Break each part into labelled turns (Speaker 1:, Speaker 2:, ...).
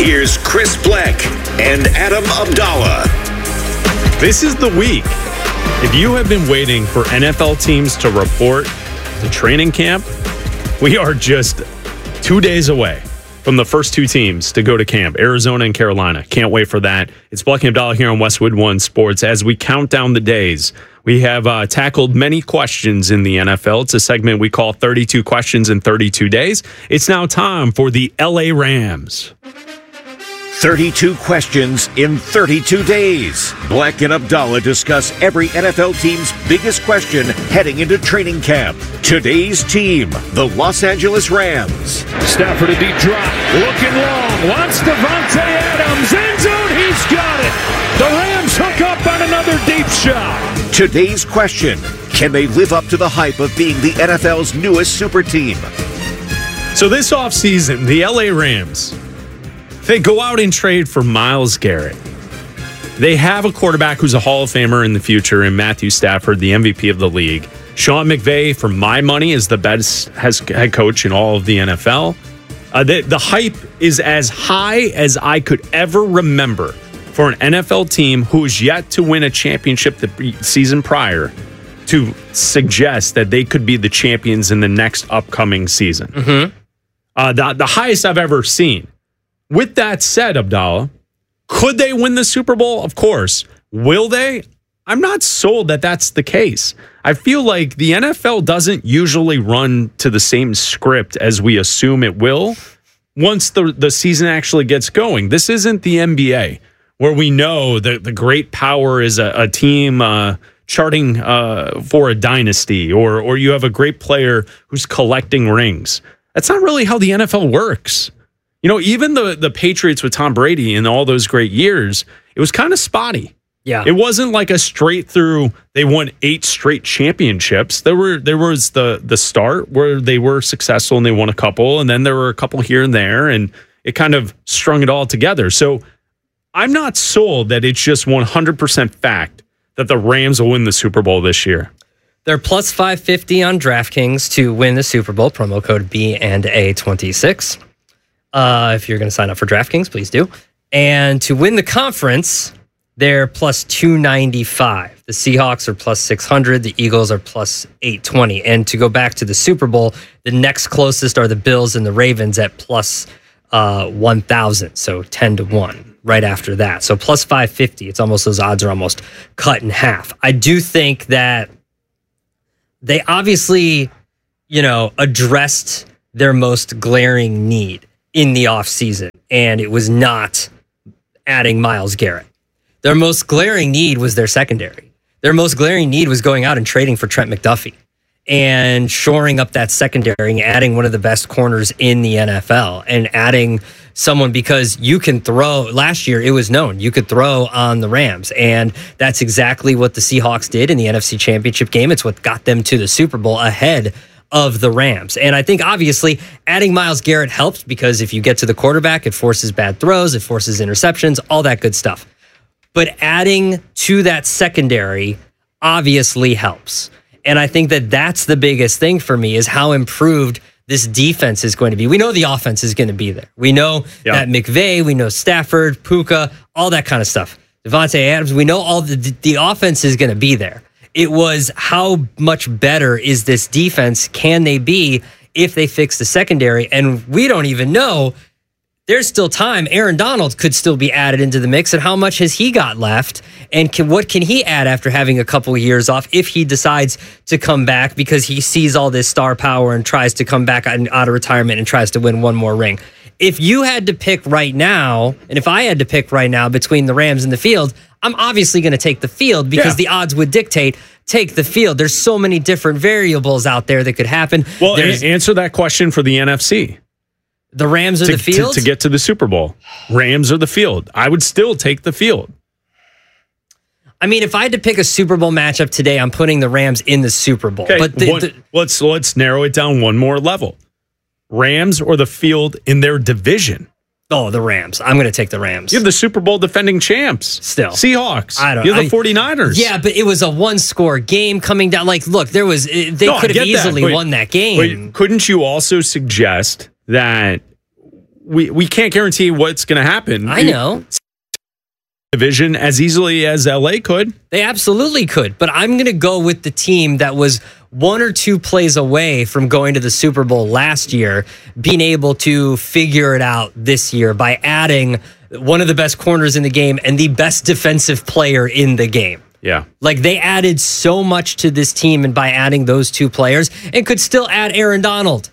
Speaker 1: Here's Chris Black and Adam Abdallah.
Speaker 2: This is the week. If you have been waiting for NFL teams to report to training camp, we are just 2 days away from the first two teams to go to camp, Arizona and Carolina. Can't wait for that. It's Black and Abdallah here on Westwood One Sports. As we count down the days, we have tackled many questions in the NFL. It's a segment we call 32 Questions in 32 Days. It's now time for the LA Rams.
Speaker 1: 32 questions in 32 days. Black and Abdallah discuss every NFL team's biggest question heading into training camp. Today's team, the Los Angeles Rams.
Speaker 3: Stafford a deep drop, looking long, wants Davante Adams, end zone, he's got it. The Rams hook up on another deep shot.
Speaker 1: Today's question, can they live up to the hype of being the NFL's newest super team?
Speaker 2: So this offseason, the LA Rams, they go out and trade for Myles Garrett. They have a quarterback who's a Hall of Famer in the future in Matthew Stafford, the MVP of the league. Sean McVay, for my money, is the best head coach in all of the NFL. The hype is as high as I could ever remember for an NFL team who is yet to win a championship the season prior to suggest that they could be the champions in the next upcoming season. Mm-hmm. The highest I've ever seen. With that said, Abdallah, could they win the Super Bowl? Of course. Will they? I'm not sold that that's the case. I feel like the NFL doesn't usually run to the same script as we assume it will once the season actually gets going. This isn't the NBA, where we know that the great power is a team charting for a dynasty, or you have a great player who's collecting rings. That's not really how the NFL works. You know, even the Patriots with Tom Brady in all those great years, it was kind of spotty.
Speaker 4: Yeah.
Speaker 2: It wasn't like a straight through, they won 8 straight championships. There was the start where they were successful and they won a couple, and then there were a couple here and there, and it kind of strung it all together. So I'm not sold that it's just 100% fact that the Rams will win the Super Bowl this year.
Speaker 4: They're plus 550 on DraftKings to win the Super Bowl. Promo code B&A26. If you're going to sign up for DraftKings, please do. And to win the conference, they're plus 295. The Seahawks are plus 600. The Eagles are plus 820. And to go back to the Super Bowl, the next closest are the Bills and the Ravens at plus 1,000. So 10-1 right after that. So plus 550. It's almost, those odds are almost cut in half. I do think that they obviously, addressed their most glaring need in the offseason, and it was not adding Myles Garrett. Their most glaring need was their secondary. Their most glaring need was going out and trading for Trent McDuffie and shoring up that secondary and adding one of the best corners in the NFL and adding someone, because you can throw. Last year, it was known you could throw on the Rams, and that's exactly what the Seahawks did in the NFC Championship game. It's what got them to the Super Bowl ahead of the Rams. And I think obviously adding Myles Garrett helps, because if you get to the quarterback, it forces bad throws, it forces interceptions, all that good stuff. But adding to that secondary obviously helps. And I think that that's the biggest thing for me, is how improved this defense is going to be. We know the offense is going to be there. We know that McVay, we know Stafford, Puka, all that kind of stuff. Davante Adams, we know all the offense is going to be there. It was how much better is this defense? Can they be if they fix the secondary? And we don't even know. There's still time. Aaron Donald could still be added into the mix. And how much has he got left? And what can he add after having a couple of years off if he decides to come back, because he sees all this star power and tries to come back out of retirement and tries to win one more ring? If you had to pick right now, and if I had to pick right now between the Rams and the field, I'm obviously going to take the field, because the odds would dictate take the field. There's so many different variables out there that could happen.
Speaker 2: Well, answer that question for the NFC.
Speaker 4: The Rams or the field?
Speaker 2: To get to the Super Bowl. Rams or the field. I would still take the field.
Speaker 4: I mean, if I had to pick a Super Bowl matchup today, I'm putting the Rams in the Super Bowl.
Speaker 2: Okay,
Speaker 4: but
Speaker 2: let's narrow it down one more level. Rams or the field in their division?
Speaker 4: Oh, the Rams. I'm going to take the Rams.
Speaker 2: You have the Super Bowl defending champs.
Speaker 4: Still.
Speaker 2: Seahawks. You have the 49ers.
Speaker 4: Yeah, but it was a one-score game coming down. Like, look, they could have easily won that game.
Speaker 2: But couldn't you also suggest that we can't guarantee what's going to happen.
Speaker 4: I know.
Speaker 2: Division as easily as LA could.
Speaker 4: They absolutely could, but I'm going to go with the team that was 1 or 2 plays away from going to the Super Bowl last year, being able to figure it out this year by adding one of the best corners in the game and the best defensive player in the game.
Speaker 2: Yeah.
Speaker 4: Like, they added so much to this team, and by adding those 2 players, and could still add Aaron Donald.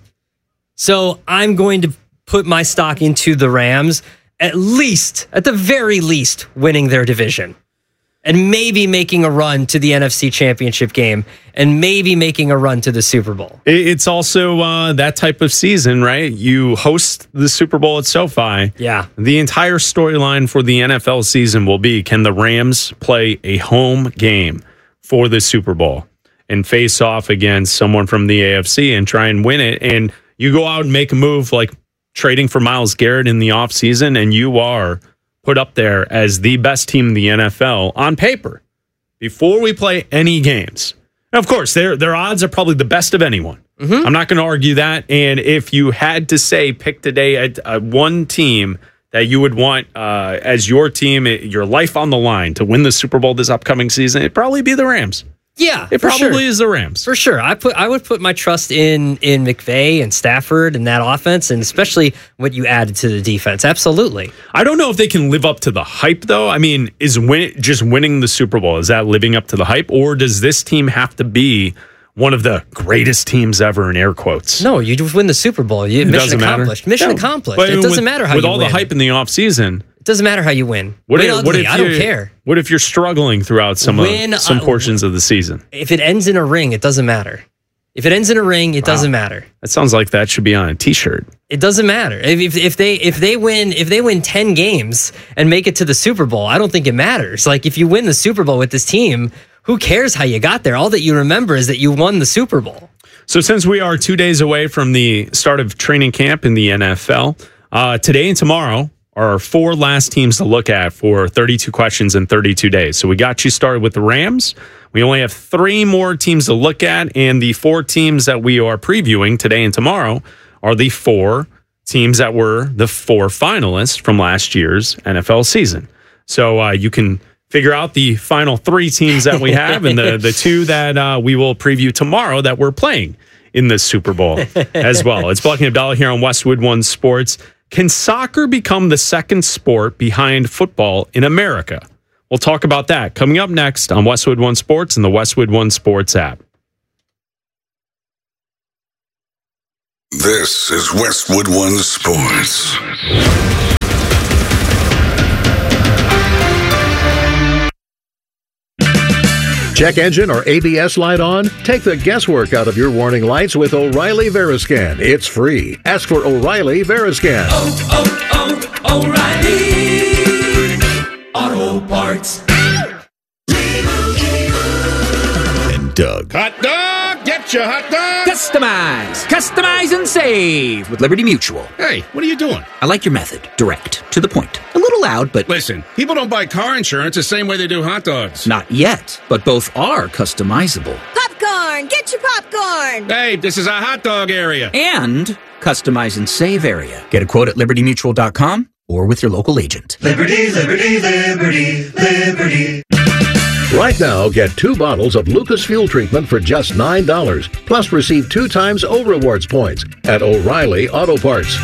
Speaker 4: So I'm going to put my stock into the Rams, at the very least, winning their division. And maybe making a run to the NFC Championship game, and maybe making a run to the Super Bowl.
Speaker 2: It's also that type of season, right? You host the Super Bowl at SoFi.
Speaker 4: Yeah.
Speaker 2: The entire storyline for the NFL season will be, can the Rams play a home game for the Super Bowl and face off against someone from the AFC and try and win it? And you go out and make a move like trading for Myles Garrett in the offseason, and you are put up there as the best team in the NFL on paper before we play any games. Now, of course, their odds are probably the best of anyone. Mm-hmm. I'm not going to argue that. And if you had to say, pick today at one team that you would want as your team, your life on the line to win the Super Bowl this upcoming season, it'd probably be the Rams.
Speaker 4: Yeah,
Speaker 2: it probably is the Rams.
Speaker 4: For sure. I would put my trust in McVay and Stafford and that offense, and especially what you added to the defense. Absolutely.
Speaker 2: I don't know if they can live up to the hype, though. I mean, is just winning the Super Bowl, is that living up to the hype? Or does this team have to be one of the greatest teams ever, in air quotes?
Speaker 4: No, you just win the Super Bowl. Mission accomplished. Mission accomplished.
Speaker 2: But
Speaker 4: it doesn't matter how you win.
Speaker 2: With all the hype in the offseason,
Speaker 4: it doesn't matter how you win. I don't care.
Speaker 2: What if you're struggling throughout some portions of the season?
Speaker 4: If it ends in a ring, it doesn't matter. If it ends in a ring, it doesn't matter.
Speaker 2: That sounds like that should be on a T-shirt.
Speaker 4: It doesn't matter. If they win 10 games and make it to the Super Bowl, I don't think it matters. Like, if you win the Super Bowl with this team, who cares how you got there? All that you remember is that you won the Super Bowl.
Speaker 2: So since we are 2 days away from the start of training camp in the NFL, today and tomorrow are our 4 last teams to look at for 32 questions in 32 days. So we got you started with the Rams. We only have 3 more teams to look at, and the 4 teams that we are previewing today and tomorrow are the 4 teams that were the 4 finalists from last year's NFL season. So you can figure out the final 3 teams that we have and the 2 that we will preview tomorrow that we're playing in the Super Bowl as well. It's Black and Abdallah here on Westwood One Sports. Can soccer become the second sport behind football in America? We'll talk about that coming up next on Westwood One Sports and the Westwood One Sports app.
Speaker 5: This is Westwood One Sports.
Speaker 6: Check engine or ABS light on? Take the guesswork out of your warning lights with O'Reilly Veriscan. It's free. Ask for O'Reilly Veriscan.
Speaker 7: O'Reilly Auto Parts.
Speaker 6: And Doug.
Speaker 8: Hot dog! Get your hot dog!
Speaker 9: Customize and save with Liberty Mutual.
Speaker 8: Hey, what are you doing?
Speaker 9: I like your method. Direct. To the point. A little loud, but...
Speaker 8: Listen, people don't buy car insurance the same way they do hot dogs.
Speaker 9: Not yet, but both are customizable.
Speaker 10: Popcorn! Get your popcorn!
Speaker 8: Hey, this is a hot dog area.
Speaker 9: And customize and save area. Get a quote at libertymutual.com or with your local agent.
Speaker 7: Liberty, liberty, liberty, liberty.
Speaker 6: Right now, get 2 bottles of Lucas Fuel Treatment for just $9. Plus, receive 2 times O Rewards points at O'Reilly Auto Parts.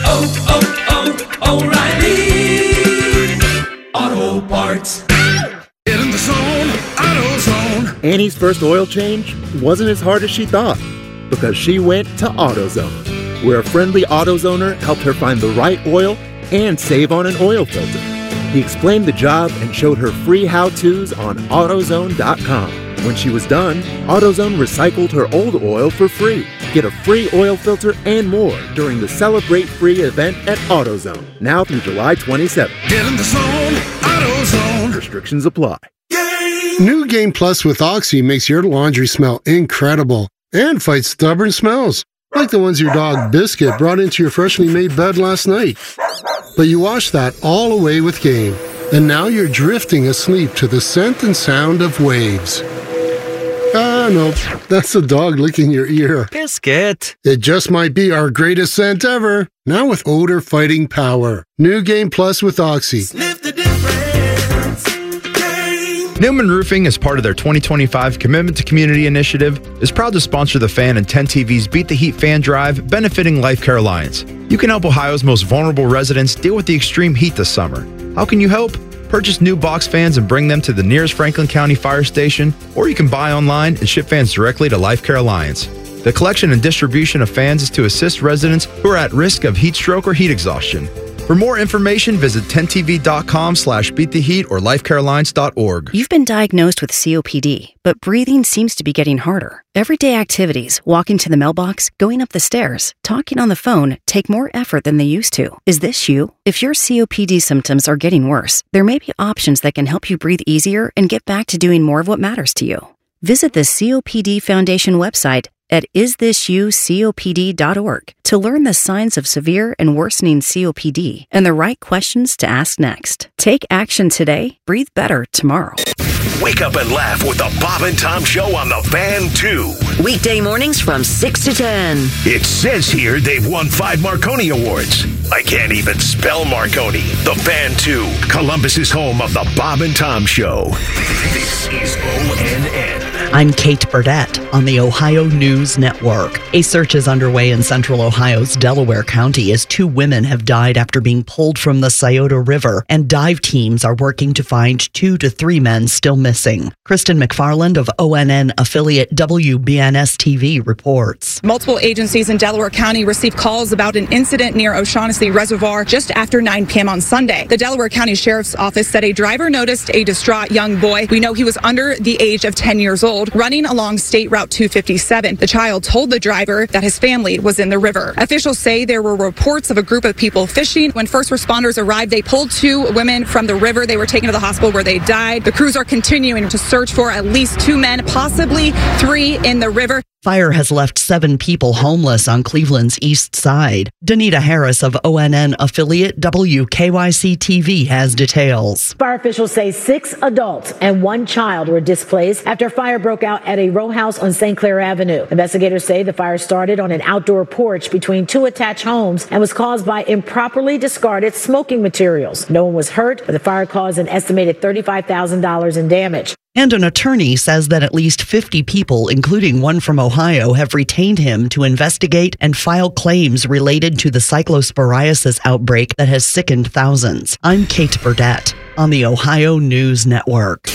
Speaker 7: O'Reilly Auto Parts.
Speaker 8: Get in the zone, AutoZone.
Speaker 11: Annie's first oil change wasn't as hard as she thought because she went to AutoZone, where a friendly AutoZoner helped her find the right oil and save on an oil filter. He explained the job and showed her free how-tos on AutoZone.com. When she was done, AutoZone recycled her old oil for free. Get a free oil filter and more during the Celebrate Free event at AutoZone, now through July 27th.
Speaker 8: Get in the zone, AutoZone.
Speaker 11: Restrictions apply.
Speaker 12: New Game Plus with Oxy makes your laundry smell incredible and fights stubborn smells, like the ones your dog Biscuit brought into your freshly made bed last night. But you washed that all away with Game, and now you're drifting asleep to the scent and sound of waves. No, that's a dog licking your ear.
Speaker 13: Biscuit.
Speaker 12: It just might be our greatest scent ever. Now with odor fighting power. New Game Plus with Oxy.
Speaker 8: Sniff the difference.
Speaker 14: Newman Roofing, as part of their 2025 Commitment to Community initiative, is proud to sponsor The Fan and 10 TV's Beat the Heat fan drive, benefiting Life Care Alliance. You can help Ohio's most vulnerable residents deal with the extreme heat this summer. How can you help? Purchase new box fans and bring them to the nearest Franklin County Fire Station, or you can buy online and ship fans directly to Life Care Alliance. The collection and distribution of fans is to assist residents who are at risk of heat stroke or heat exhaustion. For more information, visit 10tv.com/beattheheat or lifecarealliance.org.
Speaker 15: You've been diagnosed with COPD, but breathing seems to be getting harder. Everyday activities, walking to the mailbox, going up the stairs, talking on the phone, take more effort than they used to. Is this you? If your COPD symptoms are getting worse, there may be options that can help you breathe easier and get back to doing more of what matters to you. Visit the COPD Foundation website at isthisyoucopd.org to learn the signs of severe and worsening COPD and the right questions to ask next. Take action today, breathe better tomorrow.
Speaker 1: Wake up and laugh with the Bob and Tom Show on the Fan 2.
Speaker 16: Weekday mornings from 6 to 10.
Speaker 1: It says here they've won 5 Marconi Awards. I can't even spell Marconi. The Fan 2, Columbus's home of the Bob and Tom Show. This is ONN.
Speaker 17: I'm Kate Burdett on the Ohio News Network. A search is underway in central Ohio's Delaware County as 2 women have died after being pulled from the Scioto River, and dive teams are working to find 2 to 3 men still missing. Kristen McFarland of ONN affiliate WBNS TV reports.
Speaker 18: Multiple agencies in Delaware County received calls about an incident near O'Shaughnessy Reservoir just after 9 p.m. on Sunday. The Delaware County Sheriff's Office said a driver noticed a distraught young boy. We know he was under the age of 10 years old, running along State Route 257. The child told the driver that his family was in the river. Officials say there were reports of a group of people fishing. When first responders arrived, they pulled 2 women from the river. They were taken to the hospital where they died. The crews are continuing to search for at least 2 men, possibly 3 in the river.
Speaker 17: Fire has left 7 people homeless on Cleveland's east side. Danita Harris of ONN affiliate WKYC TV has details.
Speaker 19: Fire officials say 6 adults and 1 child were displaced after a fire broke out at a row house on St. Clair Avenue. Investigators say the fire started on an outdoor porch between 2 attached homes and was caused by improperly discarded smoking materials. No one was hurt, but the fire caused an estimated $35,000 in damage.
Speaker 17: And an attorney says that at least 50 people, including one from Ohio, have retained him to investigate and file claims related to the cyclosporiasis outbreak that has sickened thousands. I'm Kate Burdett on the Ohio News Network.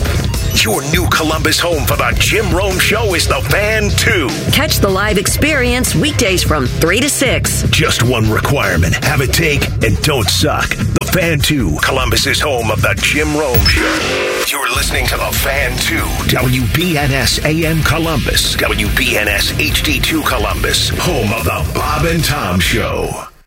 Speaker 1: Your new Columbus home for the Jim Rome Show is the Fan 2.
Speaker 16: Catch the live experience weekdays from 3 to 6.
Speaker 1: Just one requirement. Have a take and don't suck. The Fan 2, Columbus's home of the Jim Rome Show. You're listening to the Fan 2. WBNS AM Columbus. WBNS HD2 Columbus. Home of the Bob and Tom Show.